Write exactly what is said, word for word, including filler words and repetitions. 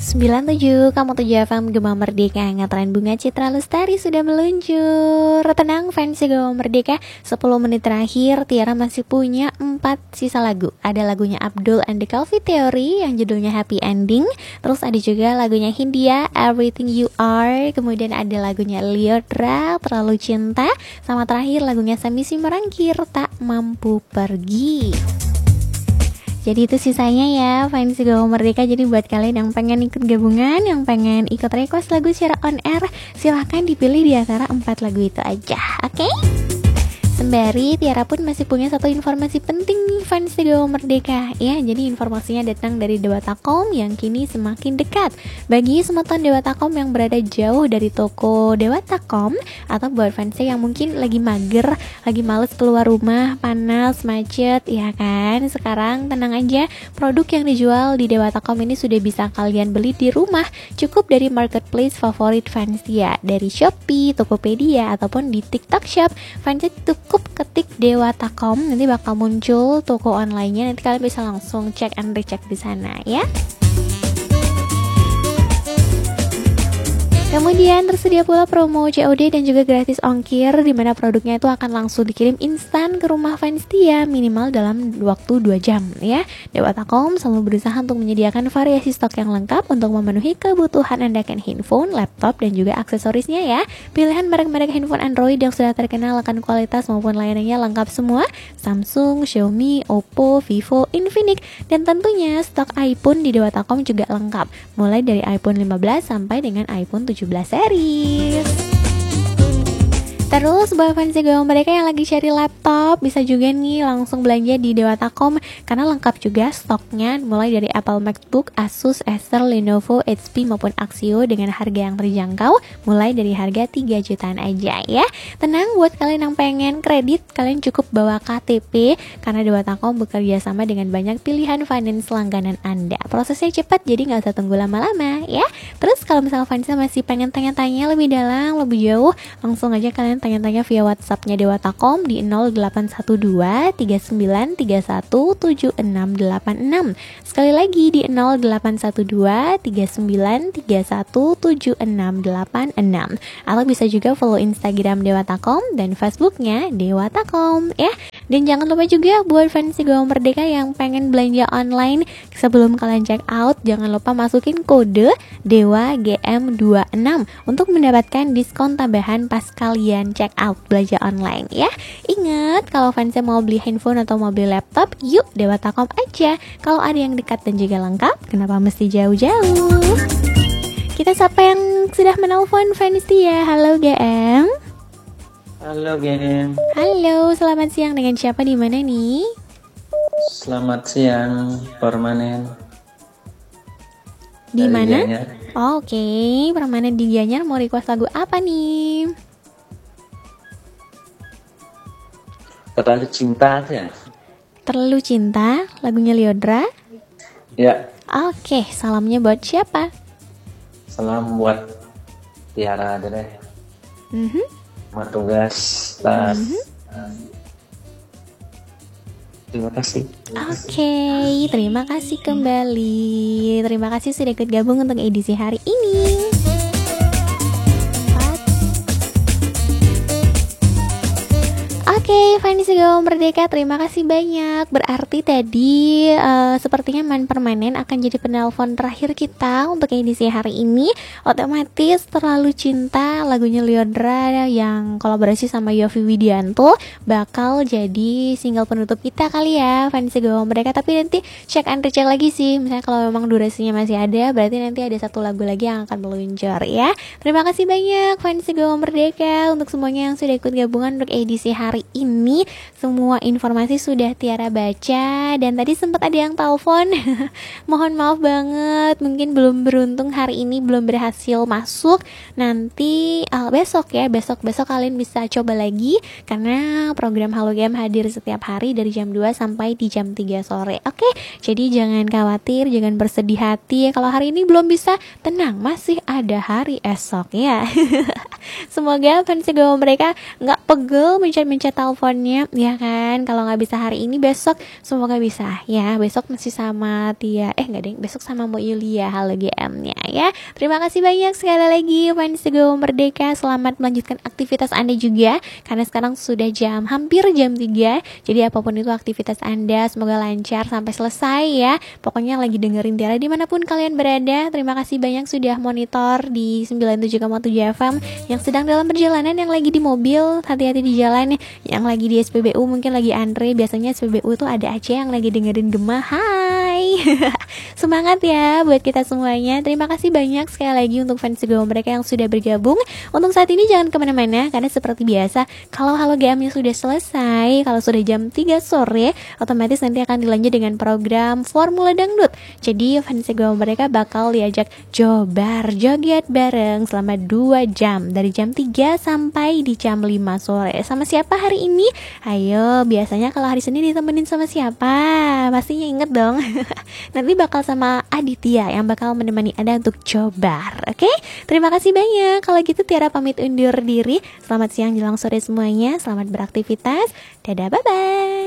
sembilan puluh tujuh Kamu tujuh F M Gema Merdeka. Ngetren Bunga Citra Lestari sudah meluncur. Tenang fans Gema Merdeka, sepuluh menit terakhir Tiara masih punya empat sisa lagu. Ada lagunya Abdul and the Calvi Theory yang judulnya Happy Ending. Terus ada juga lagunya Hindia, Everything You Are. Kemudian ada lagunya Lyodra, Terlalu Cinta. Sama terakhir lagunya Sami Simarangkir, Tak Mampu Pergi. Jadi itu sisanya ya fans Gema Merdeka. Jadi buat kalian yang pengen ikut gabungan, yang pengen ikut request lagu secara on air, silahkan dipilih di antara empat lagu itu aja. Oke? Okay? Sembari Tiara pun masih punya satu informasi penting nih fans Gema Merdeka ya. Jadi informasinya datang dari Dewatakom yang kini semakin dekat. Bagi semeton Dewatakom yang berada jauh dari toko Dewatakom, atau buat fans yang mungkin lagi mager, lagi males keluar rumah, panas, macet, ya kan? Sekarang tenang aja, produk yang dijual di Dewatakom ini sudah bisa kalian beli di rumah. Cukup dari marketplace favorit fans ya, dari Shopee, Tokopedia, ataupun di TikTok Shop. Fans cukup ketik Dewatakom, nanti bakal muncul toko online-nya. Nanti kalian bisa langsung cek and recheck di sana ya. Kemudian tersedia pula promo C O D dan juga gratis ongkir, di mana produknya itu akan langsung dikirim instan ke rumah fans Tia minimal dalam waktu dua jam ya. Dewatakom selalu berusaha untuk menyediakan variasi stok yang lengkap untuk memenuhi kebutuhan Anda akan handphone, laptop, dan juga aksesorisnya ya. Pilihan merek-merek handphone Android yang sudah terkenal akan kualitas maupun layanannya lengkap semua. Samsung, Xiaomi, Oppo, Vivo, Infinix, dan tentunya stok iPhone di Dewatakom juga lengkap. Mulai dari iPhone lima belas sampai dengan iPhone tujuh belas series. Terus buat fans Gema Merdeka yang lagi cari laptop, bisa juga nih langsung belanja di Dewatakom karena lengkap juga stoknya, mulai dari Apple MacBook, Asus, Acer, Lenovo, H P maupun Axio dengan harga yang terjangkau, mulai dari harga tiga jutaan aja ya. Tenang, buat kalian yang pengen kredit, kalian cukup bawa K T P karena Dewatakom bekerja sama dengan banyak pilihan finance langganan Anda. Prosesnya cepat, jadi nggak usah tunggu lama-lama ya. Terus kalau misalnya fansnya masih pengen tanya-tanya lebih dalam, lebih jauh, langsung aja kalian tanya-tanya via WhatsApp-nya Dewatakom di nol delapan satu dua tiga sembilan tiga satu tujuh enam delapan enam. Sekali lagi di nol delapan satu dua tiga sembilan tiga satu tujuh enam delapan enam. Atau bisa juga follow Instagram Dewatakom dan Facebooknya Dewatakom ya. Dan jangan lupa juga buat fans Gema Merdeka yang pengen belanja online, sebelum kalian check out, jangan lupa masukin kode Dewa G M dua puluh enam untuk mendapatkan diskon tambahan pas kalian check out belanja online ya. Ingat, kalau fansnya mau beli handphone atau mau beli laptop, yuk Dewatakom aja. Kalau ada yang dekat dan juga lengkap, kenapa mesti jauh-jauh? Kita sapa yang sudah menelpon fans Tia. Halo G M. Halo Gen. Halo, selamat siang, dengan siapa di mana nih? Selamat siang, permanen. Di Dari mana? Gianyar. Oh, Oke, okay. Permanen di Gianyar mau request lagu apa nih? Terlalu cinta aja. Terlalu Cinta, lagunya Lyodra. Ya, Oke, okay. Salamnya buat siapa? salam buat Tiara aja deh. Mhm. Sama tugas tas. Mhm. Terima kasih. Oke, okay, terima kasih kembali. Terima kasih sudah ikut gabung untuk edisi hari ini. Oke, okay, fans Gema Merdeka, terima kasih banyak. Berarti tadi uh, sepertinya Man Permanen akan jadi penelpon terakhir kita untuk edisi hari ini. Otomatis Terlalu Cinta, lagunya Lyodra yang kolaborasi sama Yovie Widianto, bakal jadi single penutup kita kali ya fans Gema Merdeka. Tapi nanti check and recheck lagi sih. Misalnya kalau memang durasinya masih ada, berarti nanti ada satu lagu lagi yang akan meluncur ya. Terima kasih banyak fans Gema Merdeka untuk semuanya yang sudah ikut gabungan untuk edisi hari ini. Semua informasi sudah Tiara baca, dan tadi sempat ada yang telepon. Mohon maaf banget, mungkin belum beruntung hari ini, belum berhasil masuk. Nanti uh, besok ya, besok-besok kalian bisa coba lagi, karena program Halo Game hadir setiap hari dari jam dua sampai di jam tiga sore. Oke, jadi jangan khawatir, jangan bersedih hati. Kalau hari ini belum bisa, tenang, masih ada hari esok ya. Semoga fans Gema Merdeka nggak pegel mencet-mencet nelponnya, ya kan? Kalau nggak bisa hari ini, besok semoga bisa ya. Besok masih sama Tia, eh nggak deh, besok sama Mbak Yulia. Halo G M-nya ya. Terima kasih banyak sekali lagi fans Go Merdeka. Selamat melanjutkan aktivitas Anda juga, karena sekarang sudah jam hampir jam tiga. Jadi apapun itu aktivitas Anda, semoga lancar sampai selesai ya. Pokoknya lagi dengerin Tiara dimanapun kalian berada. Terima kasih banyak sudah monitor di sembilan puluh tujuh koma tujuh F M. Yang sedang dalam perjalanan, yang lagi di mobil, hati-hati di jalan. Yang lagi di S P B U, mungkin lagi antre. Biasanya S P B U tuh ada aja yang lagi dengerin Gema. Hai semangat ya buat kita semuanya. Terima kasih banyak sekali lagi untuk fans Go mereka yang sudah bergabung. Untuk saat ini jangan kemana-mana, karena seperti biasa, kalau Halo G M-nya sudah selesai, kalau sudah jam tiga sore, otomatis nanti akan dilanjut dengan program Formula Dangdut. Jadi fans Go mereka bakal diajak jobar, joget bareng selama dua jam, dari jam tiga sampai di jam lima sore. Sama siapa hari ini? Ayo, biasanya kalau hari Senin ditemenin sama siapa? Pastinya inget dong. Nanti bakal sama Aditya yang bakal menemani Anda untuk jobar. Oke, okay? Terima kasih banyak. Kalau gitu Tiara pamit undur diri. Selamat siang jelang sore semuanya. Selamat beraktivitas. Dadah, bye-bye.